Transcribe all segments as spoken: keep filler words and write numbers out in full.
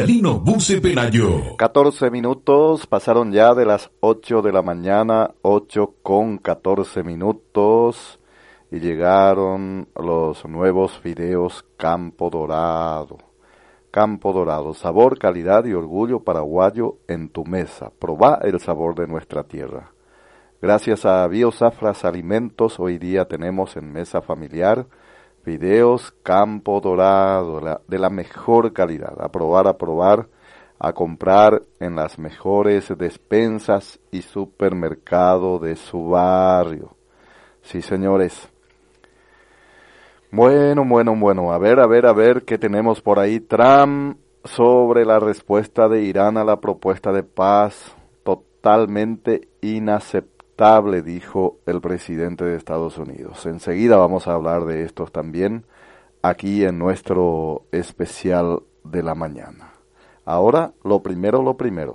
Vitalino Buce Pelayo. catorce minutos, pasaron ya de las ocho de la mañana, ocho con catorce minutos, y llegaron los nuevos fideos Campo Dorado. Campo Dorado, sabor, calidad y orgullo paraguayo en tu mesa. Probá el sabor de nuestra tierra. Gracias a Biosafras Alimentos, hoy día tenemos en mesa familiar fideos Campo Dorado, la, de la mejor calidad. A probar, a probar, a comprar en las mejores despensas y supermercado de su barrio. Sí, señores. Bueno, bueno, bueno, a ver, a ver, a ver, ¿qué tenemos por ahí? Trump sobre la respuesta de Irán a la propuesta de paz, totalmente inaceptable, dijo el presidente de Estados Unidos. Enseguida vamos a hablar de estos también, aquí en nuestro especial de la mañana. Ahora, lo primero, lo primero.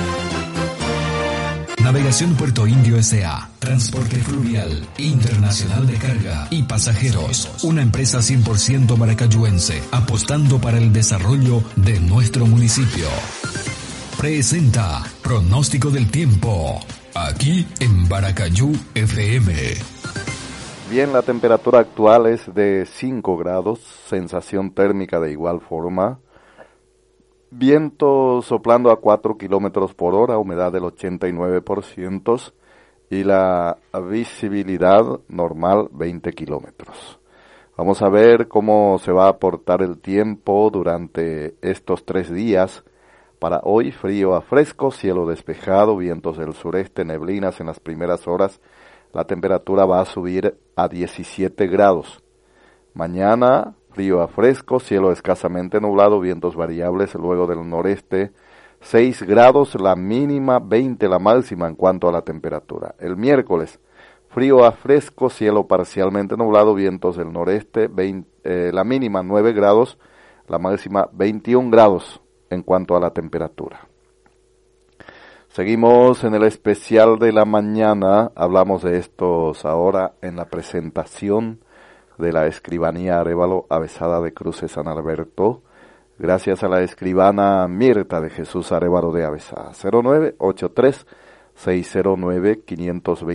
Navegación Puerto Indio S A Transporte fluvial, internacional de carga y pasajeros. Una empresa cien por ciento maracayuense, apostando para el desarrollo de nuestro municipio. Presenta Pronóstico del Tiempo, aquí en Baracayú F M. Bien, la temperatura actual es de cinco grados, sensación térmica de igual forma. Viento soplando a cuatro kilómetros por hora, humedad del ochenta y nueve por ciento y la visibilidad normal veinte kilómetros. Vamos a ver cómo se va a portar el tiempo durante estos tres días. Para hoy, frío a fresco, cielo despejado, vientos del sureste, neblinas en las primeras horas. La temperatura va a subir a diecisiete grados. Mañana, frío a fresco, cielo escasamente nublado, vientos variables luego del noreste, seis grados la mínima, veinte la máxima en cuanto a la temperatura. El miércoles, frío a fresco, cielo parcialmente nublado, vientos del noreste, veinte, eh, la mínima nueve grados, la máxima veintiún grados en cuanto a la temperatura. Seguimos en el especial de la mañana, hablamos de estos ahora en la presentación de la escribanía Arévalo Avezada de Cruces San Alberto, gracias a la escribana Mirta de Jesús Arévalo de Avezada. Cero nueve ochenta y tres, seiscientos nueve, quinientos veinte